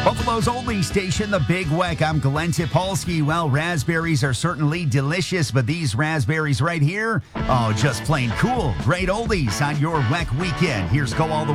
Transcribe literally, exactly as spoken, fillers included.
Buffalo's only station, the Big Weck. I'm Glenn Tipolsky. Well, raspberries are certainly delicious, but these raspberries right here, oh, just plain cool. Great oldies on your Weck weekend. Here's Go All the